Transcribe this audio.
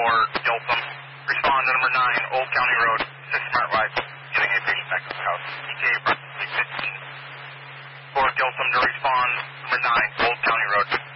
Giltham. Respond to number 9, Old County Road, 6 Smart Ride, getting a patient back to the house. ETA approximately 15. For Giltham to respond, number 9, Old County Road.